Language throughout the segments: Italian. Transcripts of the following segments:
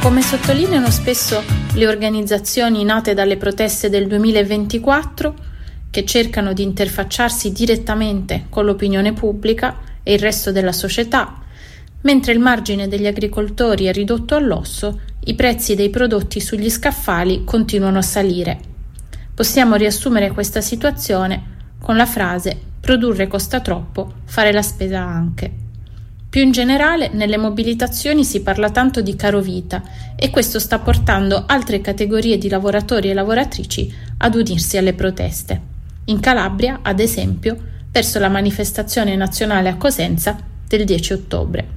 Come sottolineano spesso le organizzazioni nate dalle proteste del 2024, che cercano di interfacciarsi direttamente con l'opinione pubblica e il resto della società, mentre il margine degli agricoltori è ridotto all'osso, i prezzi dei prodotti sugli scaffali continuano a salire. Possiamo riassumere questa situazione con la frase: produrre costa troppo, fare la spesa anche. Più in generale, nelle mobilitazioni si parla tanto di carovita e questo sta portando altre categorie di lavoratori e lavoratrici ad unirsi alle proteste. In Calabria, ad esempio, verso la manifestazione nazionale a Cosenza del 10 ottobre.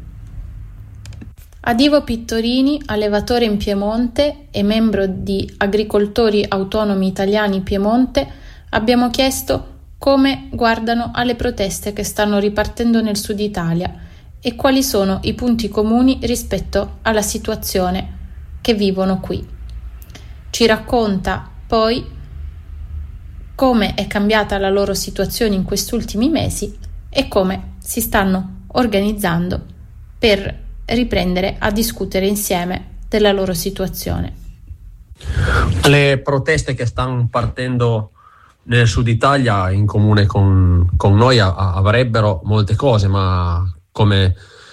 Ad Ivo Pittorini, allevatore in Piemonte e membro di Agricoltori Autonomi Italiani Piemonte, abbiamo chiesto come guardano alle proteste che stanno ripartendo nel Sud Italia e quali sono i punti comuni rispetto alla situazione che vivono qui. Ci racconta poi come è cambiata la loro situazione in questi ultimi mesi e come si stanno organizzando per riprendere a discutere insieme della loro situazione. Le proteste che stanno partendo nel Sud Italia in comune con noi avrebbero molte cose, ma come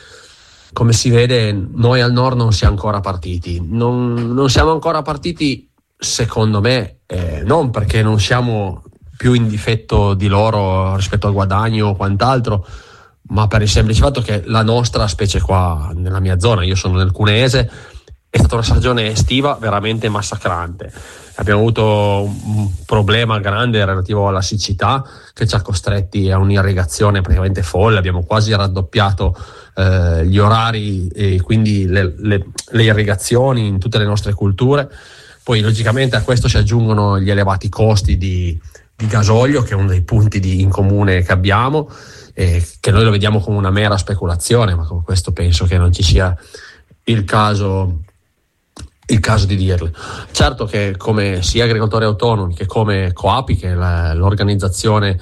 si vede noi al nord non siamo ancora partiti. Non siamo ancora partiti, secondo me, non perché non siamo più in difetto di loro rispetto al guadagno o quant'altro, ma per il semplice fatto che la nostra, specie qua nella mia zona, io sono nel Cuneese, è stata una stagione estiva veramente massacrante. Abbiamo avuto un problema grande relativo alla siccità che ci ha costretti a un'irrigazione praticamente folle. Abbiamo quasi raddoppiato gli orari e quindi le irrigazioni in tutte le nostre culture. Poi logicamente a questo si aggiungono gli elevati costi di gasolio, che è uno dei punti in comune che abbiamo, che noi lo vediamo come una mera speculazione, ma con questo penso che non ci sia il caso di dirle. Certo che come sia agricoltori autonomi che come Coapi, che è l'organizzazione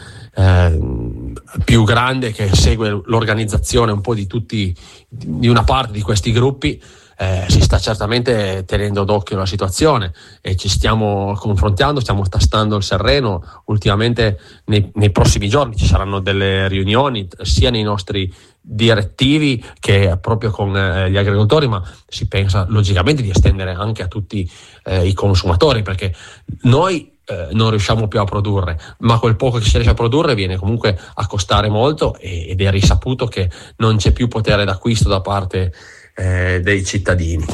più grande che segue l'organizzazione un po' di una parte di questi gruppi, si sta certamente tenendo d'occhio la situazione e ci stiamo confrontando, stiamo tastando il terreno. Ultimamente nei prossimi giorni ci saranno delle riunioni sia nei nostri direttivi che proprio con gli agricoltori, ma si pensa logicamente di estendere anche a tutti i consumatori, perché noi non riusciamo più a produrre, ma quel poco che si riesce a produrre viene comunque a costare molto ed è risaputo che non c'è più potere d'acquisto da parte dei cittadini.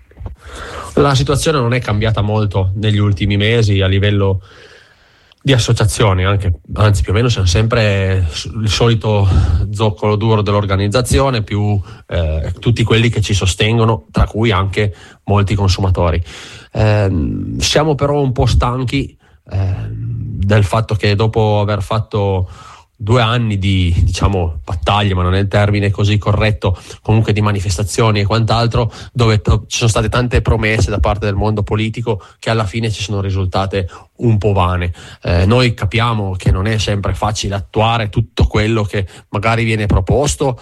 La situazione non è cambiata molto negli ultimi mesi a livello di associazioni, anzi più o meno siamo sempre il solito zoccolo duro dell'organizzazione, più tutti quelli che ci sostengono, tra cui anche molti consumatori. Siamo però un po' stanchi del fatto che dopo aver fatto 2 anni di battaglie, ma non è il termine così corretto, comunque di manifestazioni e quant'altro, dove ci sono state tante promesse da parte del mondo politico che alla fine ci sono risultate un po' vane. Noi capiamo che non è sempre facile attuare tutto quello che magari viene proposto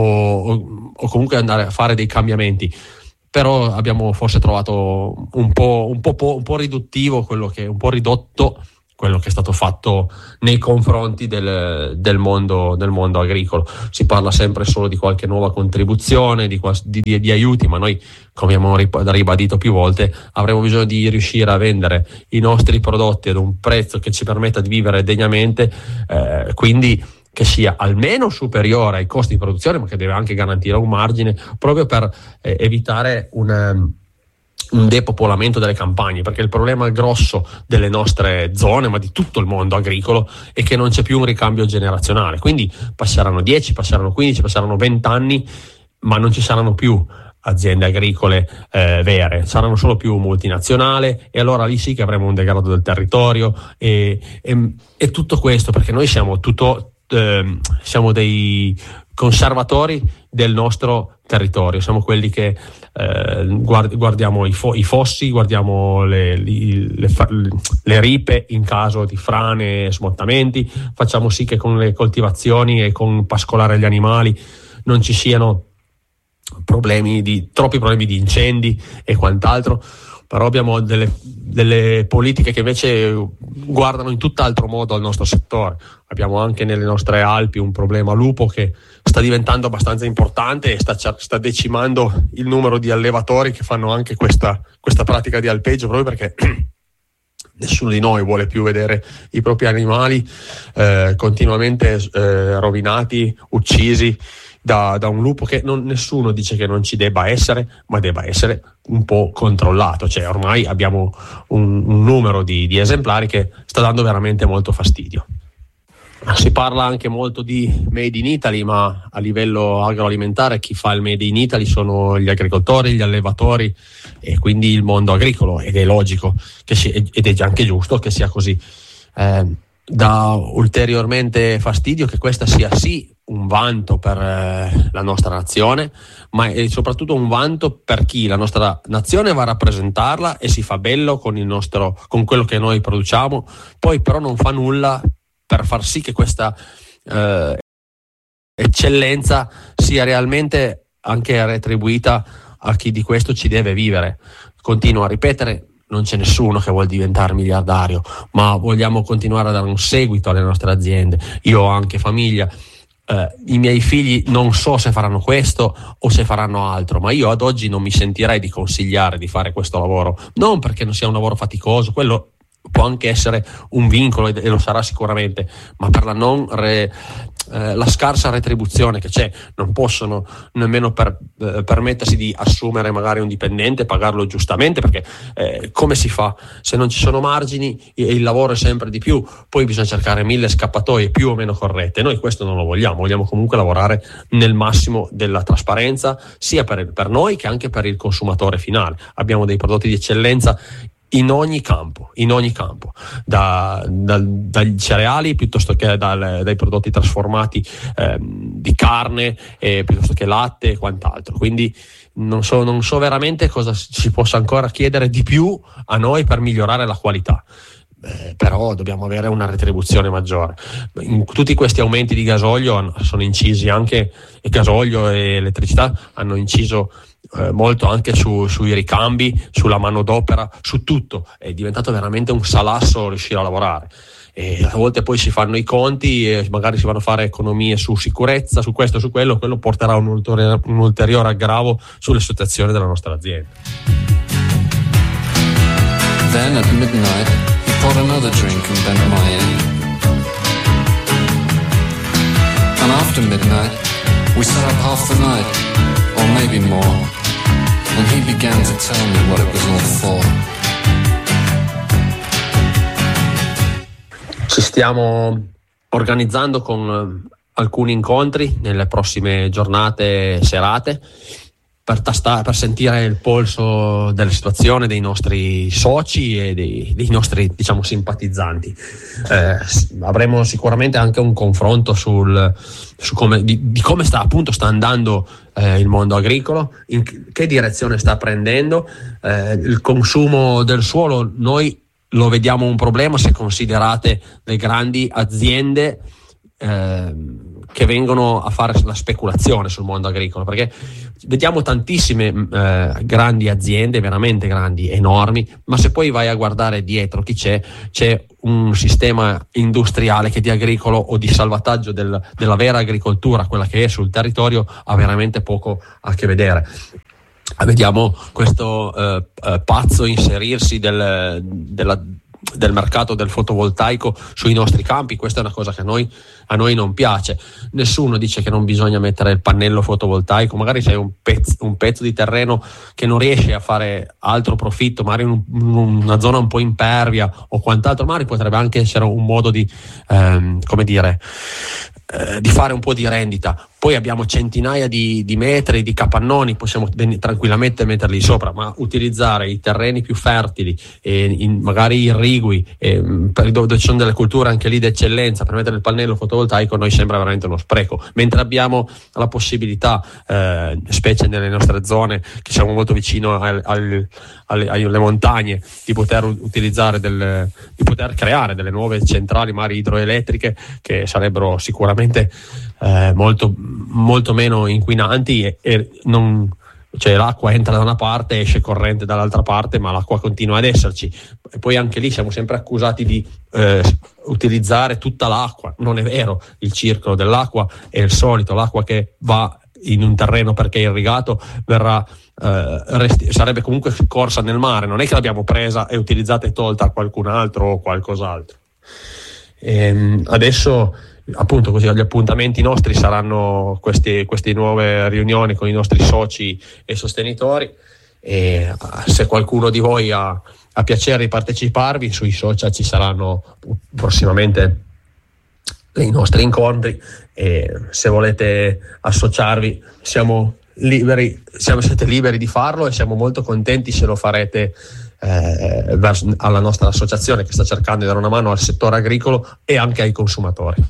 o comunque andare a fare dei cambiamenti, però abbiamo forse trovato un po' riduttivo un po' ridotto quello che è stato fatto nei confronti del mondo agricolo. Si parla sempre solo di qualche nuova contribuzione, di aiuti, ma noi, come abbiamo ribadito più volte, avremo bisogno di riuscire a vendere i nostri prodotti ad un prezzo che ci permetta di vivere degnamente, quindi che sia almeno superiore ai costi di produzione, ma che deve anche garantire un margine proprio per evitare un depopolamento delle campagne, perché il problema grosso delle nostre zone, ma di tutto il mondo agricolo, è che non c'è più un ricambio generazionale. Quindi passeranno 10, passeranno 15, passeranno 20 anni, ma non ci saranno più aziende agricole vere, saranno solo più multinazionali, e allora lì sì che avremo un degrado del territorio e tutto questo, perché noi siamo dei conservatori del nostro territorio, siamo quelli che guardiamo i fossi, guardiamo le ripe in caso di frane e smottamenti, facciamo sì che con le coltivazioni e con pascolare gli animali non ci siano troppi problemi di incendi e quant'altro, però abbiamo delle politiche che invece guardano in tutt'altro modo al nostro settore. Abbiamo anche nelle nostre Alpi un problema lupo che sta diventando abbastanza importante e sta decimando il numero di allevatori che fanno anche questa pratica di alpeggio, proprio perché nessuno di noi vuole più vedere i propri animali continuamente rovinati, uccisi da un lupo che nessuno dice che non ci debba essere, ma debba essere un po' controllato. Cioè, ormai abbiamo un numero di esemplari che sta dando veramente molto fastidio. Si parla anche molto di Made in Italy, ma a livello agroalimentare chi fa il Made in Italy sono gli agricoltori, gli allevatori e quindi il mondo agricolo, ed è logico ed è anche giusto che sia così. Dà ulteriormente fastidio che questa sia sì un vanto per la nostra nazione, ma è soprattutto un vanto per chi la nostra nazione va a rappresentarla e si fa bello con quello che noi produciamo, poi però non fa nulla per far sì che questa eccellenza sia realmente anche retribuita a chi di questo ci deve vivere. Continuo a ripetere, non c'è nessuno che vuol diventare miliardario, ma vogliamo continuare a dare un seguito alle nostre aziende. Io ho anche famiglia, i miei figli non so se faranno questo o se faranno altro, ma io ad oggi non mi sentirei di consigliare di fare questo lavoro, non perché non sia un lavoro faticoso, quello può anche essere un vincolo e lo sarà sicuramente, ma per la scarsa retribuzione che c'è non possono nemmeno permettersi di assumere magari un dipendente, pagarlo giustamente, perché come si fa se non ci sono margini e il lavoro è sempre di più? Poi bisogna cercare 1000 scappatoie più o meno corrette. Noi questo non lo vogliamo comunque lavorare nel massimo della trasparenza, sia per noi che anche per il consumatore finale. Abbiamo dei prodotti di eccellenza in ogni campo, dagli cereali piuttosto che dai prodotti trasformati di carne, piuttosto che latte e quant'altro. Quindi non so veramente cosa si possa ancora chiedere di più a noi per migliorare la qualità. Però dobbiamo avere una retribuzione maggiore. Tutti questi aumenti di gasolio sono incisi anche, e gasolio e elettricità hanno inciso molto anche sui ricambi, sulla manodopera, su tutto. È diventato veramente un salasso riuscire a lavorare, e a volte poi si fanno i conti e magari si vanno a fare economie su sicurezza, su questo, su quello porterà un ulteriore aggravo sulle situazioni della nostra azienda. Then at midnight he poured another drink and bent my ear, and after midnight we sat up half the night, or maybe more, and he began to tell me what it was all for. Ci stiamo organizzando con alcuni incontri nelle prossime giornate e serate per sentire il polso della situazione dei nostri soci e dei nostri, diciamo, simpatizzanti. Avremo sicuramente anche un confronto su come sta andando il mondo agricolo, in che direzione sta prendendo. Il consumo del suolo noi lo vediamo un problema se considerate le grandi aziende che vengono a fare la speculazione sul mondo agricolo, perché vediamo tantissime grandi aziende, veramente grandi, enormi, ma se poi vai a guardare dietro chi c'è un sistema industriale che di agricolo o di salvataggio della vera agricoltura, quella che è sul territorio, ha veramente poco a che vedere. Vediamo questo pazzo inserirsi del mercato del fotovoltaico sui nostri campi. Questa è una cosa che a noi non piace. Nessuno dice che non bisogna mettere il pannello fotovoltaico, magari c'è un pezzo di terreno che non riesce a fare altro profitto, magari in una zona un po' impervia o quant'altro, magari potrebbe anche essere un modo di fare un po' di rendita. Poi abbiamo centinaia di metri di capannoni, possiamo tranquillamente metterli sopra, ma utilizzare i terreni più fertili, magari irrigui, dove ci sono delle culture anche lì d'eccellenza, per mettere il pannello fotovoltaico, noi sembra veramente uno spreco, mentre abbiamo la possibilità, specie nelle nostre zone che siamo molto vicino alle montagne, di poter utilizzare di poter creare delle nuove centrali magari idroelettriche che sarebbero sicuramente molto, molto meno inquinanti e non, cioè l'acqua entra da una parte, esce corrente dall'altra parte, ma l'acqua continua ad esserci. E poi anche lì siamo sempre accusati di utilizzare tutta l'acqua. Non è vero, il circolo dell'acqua è il solito, l'acqua che va in un terreno perché è irrigato verrà sarebbe comunque corsa nel mare, non è che l'abbiamo presa e utilizzata e tolta a qualcun altro o qualcos'altro. Adesso appunto così gli appuntamenti nostri saranno queste nuove riunioni con i nostri soci e sostenitori, e se qualcuno di voi ha piacere di parteciparvi, sui social ci saranno prossimamente i nostri incontri, e se volete associarvi siete liberi di farlo, e siamo molto contenti se lo farete alla nostra associazione, che sta cercando di dare una mano al settore agricolo e anche ai consumatori.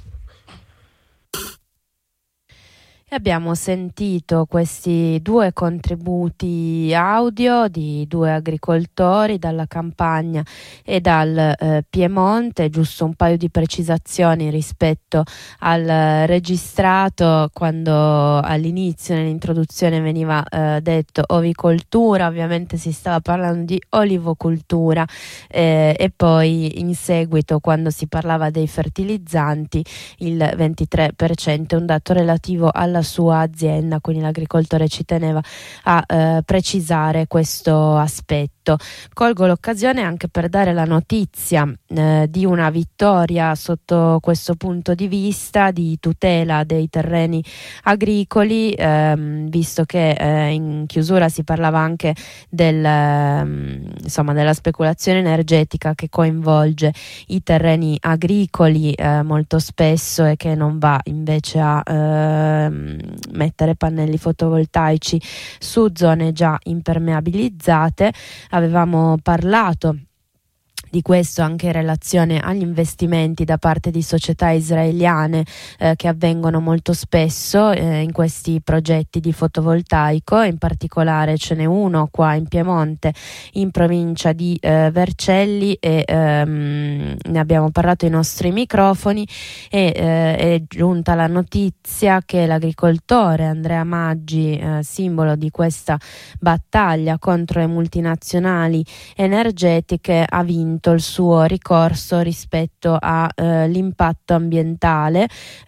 Abbiamo sentito questi 2 contributi audio di 2 agricoltori dalla Campania e dal Piemonte, giusto un paio di precisazioni rispetto al registrato. Quando all'inizio nell'introduzione veniva detto ovicoltura, ovviamente si stava parlando di olivocultura, e poi in seguito, quando si parlava dei fertilizzanti, il 23% è un dato relativo alla sua azienda, quindi l'agricoltore ci teneva a precisare questo aspetto. Colgo l'occasione anche per dare la notizia di una vittoria sotto questo punto di vista di tutela dei terreni agricoli, visto che in chiusura si parlava anche della speculazione energetica che coinvolge i terreni agricoli molto spesso, e che non va invece a mettere pannelli fotovoltaici su zone già impermeabilizzate. Avevamo parlato di questo anche in relazione agli investimenti da parte di società israeliane che avvengono molto spesso in questi progetti di fotovoltaico. In particolare ce n'è uno qua in Piemonte, in provincia di Vercelli, e ne abbiamo parlato ai nostri microfoni, e è giunta la notizia che l'agricoltore Andrea Maggi, simbolo di questa battaglia contro le multinazionali energetiche, ha vinto il suo ricorso rispetto all'impatto ambientale.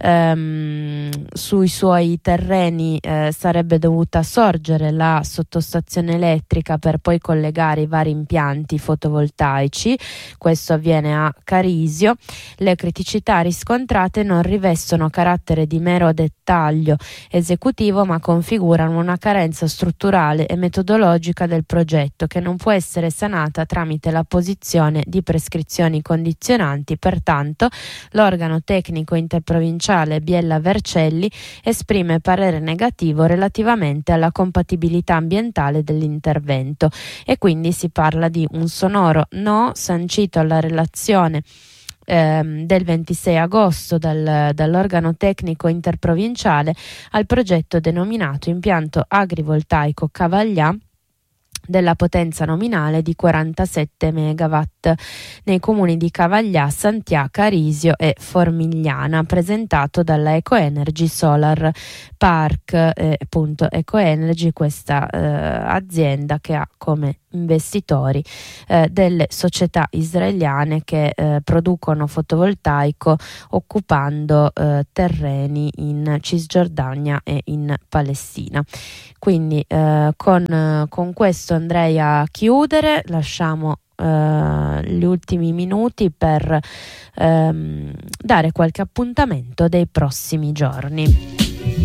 Sui suoi terreni sarebbe dovuta sorgere la sottostazione elettrica per poi collegare i vari impianti fotovoltaici. Questo avviene a Carisio. Le criticità riscontrate non rivestono carattere di mero dettaglio esecutivo, ma configurano una carenza strutturale e metodologica del progetto, che non può essere sanata tramite la posizione di prescrizioni condizionanti. Pertanto l'organo tecnico interprovinciale Biella Vercelli esprime parere negativo relativamente alla compatibilità ambientale dell'intervento, e quindi si parla di un sonoro no sancito alla relazione del 26 agosto dall'organo tecnico interprovinciale al progetto denominato impianto agrivoltaico Cavaglià, della potenza nominale di 47 megawatt nei comuni di Cavaglià, Santià, Carisio e Formigliana, presentato dalla Ecoenergy Solar Park. Ecoenergy, questa azienda che ha come investitori delle società israeliane che producono fotovoltaico occupando terreni in Cisgiordania e in Palestina. Quindi con questo andrei a chiudere, lasciamo gli ultimi minuti per dare qualche appuntamento dei prossimi giorni.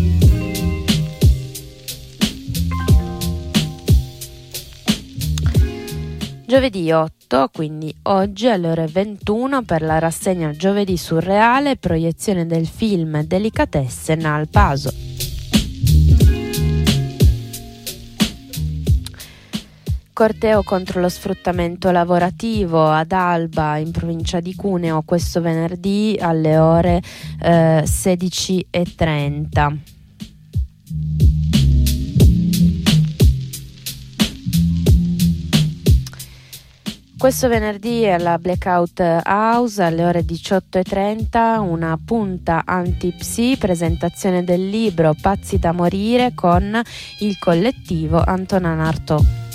Giovedì 8, quindi oggi alle ore 21, per la rassegna Giovedì Surreale, proiezione del film Delicatessen al Paso. Corteo contro lo sfruttamento lavorativo ad Alba, in provincia di Cuneo, questo venerdì alle ore 16:30. Questo venerdì alla Blackout House alle ore 18:30 una punta anti-psi, presentazione del libro Pazzi da morire con il collettivo Antonin Artaud.